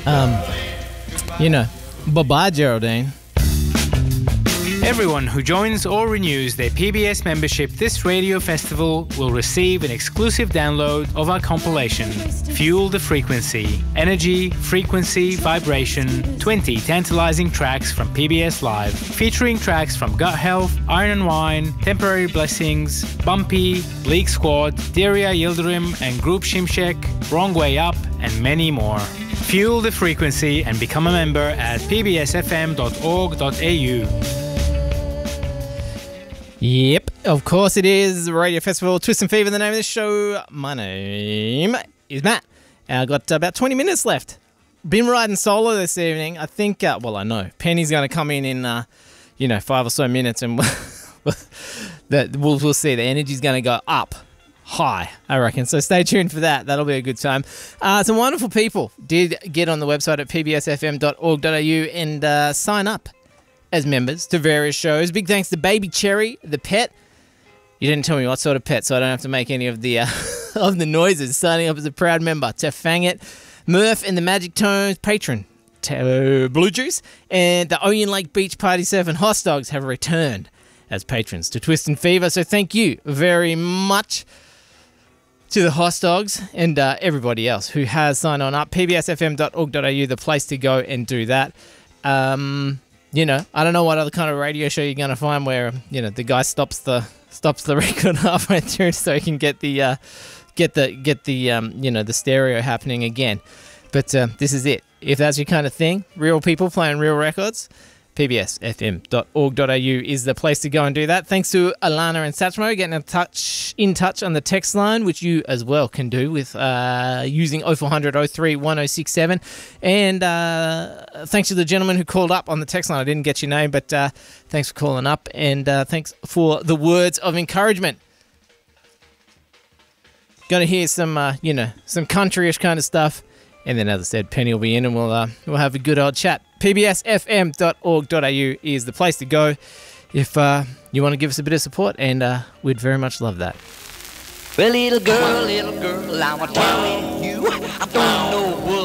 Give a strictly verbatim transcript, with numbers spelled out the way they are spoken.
Um, you know, bye-bye, Geraldine. Everyone who joins or renews their P B S membership this radio festival will receive an exclusive download of our compilation, Fuel the Frequency, Energy, Frequency, Vibration, twenty tantalizing tracks from P B S Live, featuring tracks from Gut Health, Iron and Wine, Temporary Blessings, Bumpy, League Squad, Deria Yildirim and Group Shimshek, Wrong Way Up, and many more. Fuel the Frequency and become a member at p b s f m dot org dot a u. Yep, of course it is. Radio Festival, Twist and Fever, the name of the show. My name is Matt. I've got about twenty minutes left. Been riding solo this evening. I think, uh, well, I know, Penny's going to come in in, uh, you know, five or so minutes, and that we'll, we'll see. The energy's going to go up high, I reckon. So stay tuned for that. That'll be a good time. Uh, some wonderful people did get on the website at p b s f m dot org dot a u and uh, sign up as members to various shows. Big thanks to Baby Cherry, the pet. You didn't tell me what sort of pet, so I don't have to make any of the uh, of the noises. Signing up as a proud member to Fang It, Murph and the Magic Tones, patron to Blue Juice, and the Oyen Lake Beach Party Seven Hoss Dogs have returned as patrons to Twist and Fever. So thank you very much to the Hoss Dogs and uh, everybody else who has signed on up. p b s f m dot org dot a u, the place to go and do that. Um... You know, I don't know what other kind of radio show you're going to find where, you know, the guy stops the stops the record halfway through so he can get the uh, get the get the um, you know, the stereo happening again. But uh, this is it. If that's your kind of thing, real people playing real records, p b s f m dot org dot a u is the place to go and do that. Thanks to Alana and Satchmo getting in touch in touch on the text line, which you as well can do with uh, using oh four hundred oh three one oh six seven. And uh, thanks to the gentleman who called up on the text line. I didn't get your name, but uh, thanks for calling up, and uh, thanks for the words of encouragement. Going to hear some, uh, you know, some countryish kind of stuff. And then, as I said, Penny will be in and we'll uh, we'll have a good old chat. p b s f m dot org dot a u is the place to go if uh, you want to give us a bit of support, and uh, we'd very much love that. Well, little girl, little girl, I'm a telling you, I don't know what